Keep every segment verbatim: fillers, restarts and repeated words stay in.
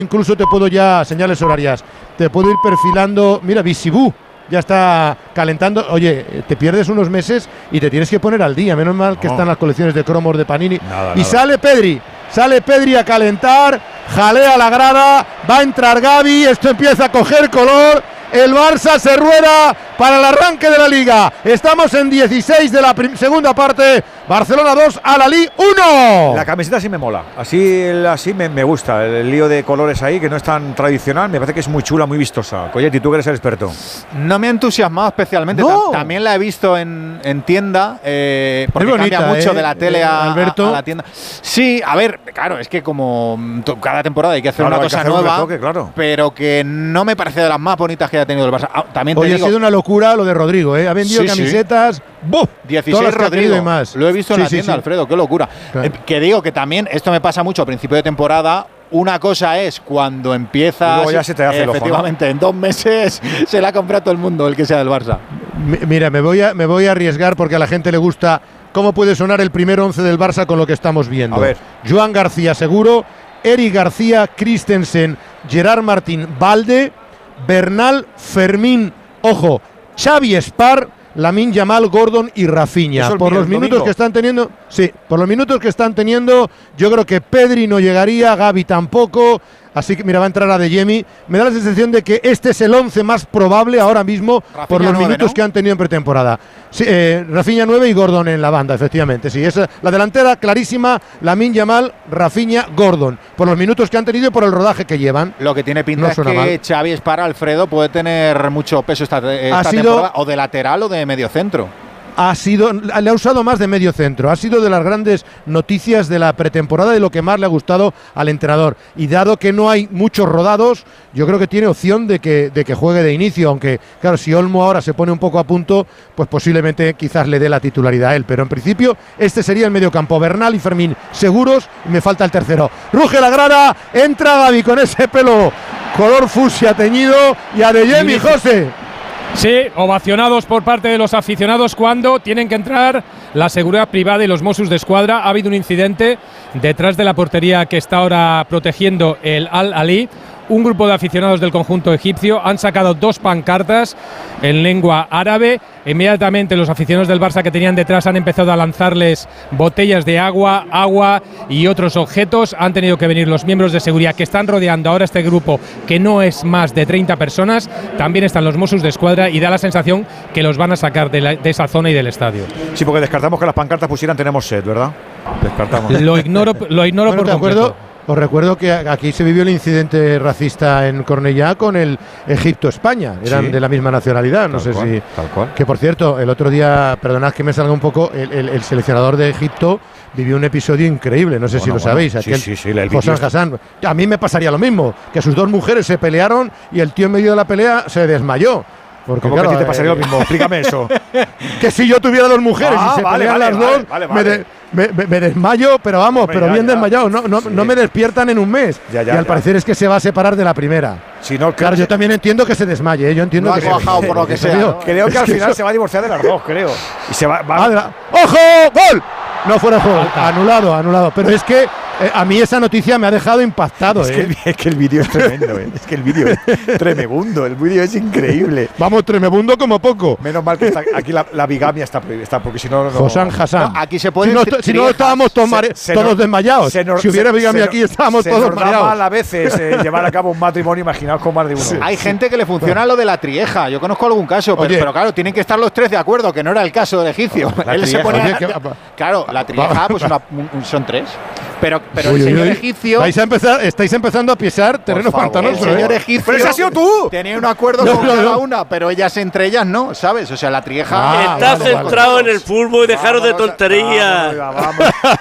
Incluso te puedo ya, señales horarias, te puedo ir perfilando. Mira, Visibú ya está calentando. Oye, te pierdes unos meses y te tienes que poner al día. Menos mal que No. están las colecciones de cromos de Panini. Nada, y nada. sale Pedri, sale Pedri a calentar, jalea la grada, va a entrar Gavi, esto empieza a coger color. El Barça se rueda para el arranque de la Liga. Estamos en dieciséis de la segunda parte. Barcelona dos, Al-Ahly uno. La camiseta sí me mola. Así, así me, me gusta. El, el lío de colores ahí, que no es tan tradicional, me parece que es muy chula, muy vistosa. Coyetti, tú que eres el experto. No me ha entusiasmado especialmente. No. Tam- También la he visto en, en tienda, eh, porque Es bonita, cambia mucho ¿eh? de la tele Eh, a, Alberto. a- a la tienda. Sí, a ver, claro, es que como mm, to- cada temporada hay que hacer Claro, una hay que cosa hacer un nueva, retoque, claro. pero que no me parece de las más bonitas que haya tenido el Barça. Ah, también te Hoy ha digo, sido una locura lo de Rodrigo, ¿eh? Ha vendido Sí, sí. camisetas. ¡Buf! dieciséis Todas las que ha querido Rodrigo, y más. lo he visto en Sí, la sí, tienda, sí. Alfredo, qué locura. Claro. Eh, que digo que también esto me pasa mucho a principio de temporada. Una cosa es cuando empiezas, Luego ya se te hace el ojo, ¿no? efectivamente, en dos meses se la ha comprado todo el mundo, el que sea del Barça. Mi- Mira, me voy, a, me voy a arriesgar porque a la gente le gusta cómo puede sonar el primer once del Barça con lo que estamos viendo. A ver. Joan García seguro, Eric García, Christensen, Gerard Martín, Valde, Bernal, Fermín, ojo, Xavi Spar, Lamine Yamal, Gordon y Rafinha. Eso el Por mío, los el minutos domingo. que están teniendo, sí, por los minutos que están teniendo, yo creo que Pedri no llegaría, Gavi tampoco. Así que mira, va a entrar a Adeyemi. Me da la sensación de que este es el once más probable ahora mismo Rafinha por los nueve, minutos ¿no? que han tenido en pretemporada. Sí, eh, Rafinha nueve y Gordon en la banda, efectivamente. Sí, es la delantera clarísima, Lamine Yamal, Rafinha, Gordon. Por los minutos que han tenido y por el rodaje que llevan. Lo que tiene pinta No es suena que mal. Xavi Espara, Alfredo, puede tener mucho peso esta, esta sido- temporada, o de lateral o de medio centro. Ha sido, le ha usado más de medio centro. Ha sido de las grandes noticias de la pretemporada y lo que más le ha gustado al entrenador. Y dado que no hay muchos rodados, yo creo que tiene opción de que, de que juegue de inicio. Aunque, claro, si Olmo ahora se pone un poco a punto, pues posiblemente quizás le dé la titularidad a él. Pero en principio, este sería el mediocampo. Bernal y Fermín seguros. Y me falta el tercero. Ruge la grada. Entra Gavi con ese pelo color fucsia teñido. Y Adeyemi, José. Sí, ovacionados por parte de los aficionados cuando tienen que entrar la seguridad privada y los Mossos de Escuadra. Ha habido un incidente detrás de la portería que está ahora protegiendo el Al-Ahly. Un grupo de aficionados del conjunto egipcio han sacado dos pancartas en lengua árabe. Inmediatamente los aficionados del Barça que tenían detrás han empezado a lanzarles botellas de agua, agua y otros objetos. Han tenido que venir los miembros de seguridad que están rodeando ahora este grupo, que no es más de treinta personas. También están los Mossos de Escuadra y da la sensación que los van a sacar de, la- de esa zona y del estadio. Sí, porque descartamos que las pancartas pusieran tenemos sed, ¿verdad? Descartamos. Lo ignoro, lo ignoro Bueno, por ¿te completo. acuerdo? Os recuerdo que aquí se vivió el incidente racista en Cornellá con el Egipto-España. Eran Sí. de la misma nacionalidad. No Tal sé cual, si. tal cual. Que por cierto, el otro día, perdonad que me salga un poco, el, el- el seleccionador de Egipto vivió un episodio increíble. No sé si Bueno, lo bueno. sabéis. Sí, Aquel sí, sí, el Hossam vídeo Hassan. A mí me pasaría lo mismo. Que sus dos mujeres se pelearon y el tío en medio de la pelea se desmayó. Porque, ¿Cómo claro, que a ti te pasaría eh, lo mismo? Explícame eso. que si yo tuviera dos mujeres Ah, y se vale, pelean vale, las vale, dos, vale, me, vale. de- me- me- me desmayo, pero vamos, Hombre, pero ya, bien ya. desmayado. No, no, Sí. no me despiertan en un mes. Ya, ya, y al ya. parecer es que se va a separar de la primera. Si no, Claro, yo también entiendo que se desmaye, ¿eh? Yo entiendo Lo ha que se cuajado por lo que sea, ¿no? Creo que Es al que final eso- se va a divorciar de las dos, creo. Y se va. va- Ah, de la- ¡Ojo! ¡Gol! No fuera de juego. Anulado, anulado. Pero es que eh, a mí esa noticia me ha dejado impactado, es, ¿eh? que el, es que el vídeo es tremendo, ¿eh? Es que el vídeo es tremebundo. El vídeo es increíble. Vamos, tremebundo como poco. Menos mal que está, aquí la, la bigamia está prohibida, está, porque si no. no Hossam Hassan. No, aquí se Si pueden no, tri- si no triejas. estábamos todos, Se- mare- se todos nos- desmayados. se nos- si hubiera se- bigamia se aquí, nos- estábamos se todos nos da mareados. mal a veces eh, llevar a cabo un matrimonio, imaginaos con más de uno. Hay gente que le funciona lo de la trieja. Yo conozco algún caso, pero, Oye. pero claro, tienen que estar los tres de acuerdo, que no era el caso del egipcio. La Él se trieja. ponía- Oye, que- claro, la trieja, pues una- un- son tres. Pero, pero Uy, el uy, señor uy. egipcio. Vais a empezar, estáis empezando a pisar terreno favor. pantanoso. El ¿eh? señor egipcio. ¡Pero ese has sido tú! Tenía un acuerdo No, con no, cada no. una, pero ellas entre ellas no, ¿sabes? O sea, la trieja. Ah, Estás vale, centrado vale. en el fútbol y dejaros de Vámonos, tonterías. Vamos,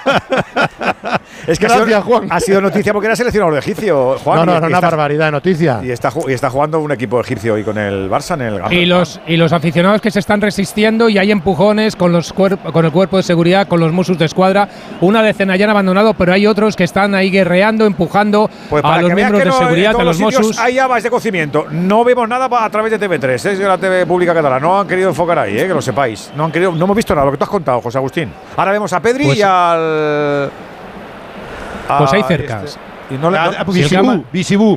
vamos. Es que ha sido- Gracias, Juan. Ha sido noticia porque era seleccionador de egipcio, Juan. No, no, y- no, y una está- barbaridad de noticia. Y está, ju- y está jugando un equipo egipcio hoy con el Barça en el Y los, y los aficionados que se están resistiendo y hay empujones con, los cuer- con el cuerpo de seguridad, con los Mossos de Escuadra. Una decena ya han abandonado, pero hay otros que están ahí guerreando, empujando Pues a para los que veas miembros que de no, en seguridad, todos a los sitios Mossos. hay habas de cocimiento. No vemos nada pa- a través de T V tres, es de la T V pública catalana. No han querido enfocar ahí, eh, que lo sepáis. No han querido, no hemos visto nada, lo que tú has contado, José Agustín. Ahora vemos a Pedri Pues- y al. Pues a hay cercas. este- y no le- no- Ah, Si el Visibú, Gama- Visibú.